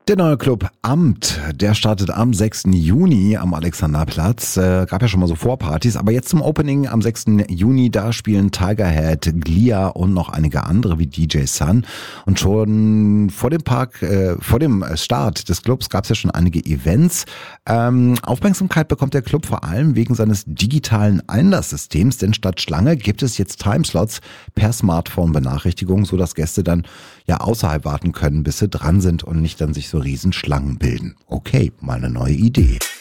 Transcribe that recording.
Der neue Club Amt, der startet am 6. Juni am Alexanderplatz. Gab ja schon mal so Vorpartys, aber jetzt zum Opening am 6. Juni, da spielen Tigerhead, Glia und noch einige andere wie DJ Sun. Und schon vor dem Start des Clubs gab es ja schon einige Events. Aufmerksamkeit bekommt der Club vor allem wegen seines digitalen Einlasssystems, denn statt Schlange gibt es jetzt Timeslots per Smartphone-Benachrichtigung, sodass Gäste dann ja außerhalb warten können, bis sie dran sind und nicht dann sich so Riesenschlangen bilden. Okay, mal eine neue Idee.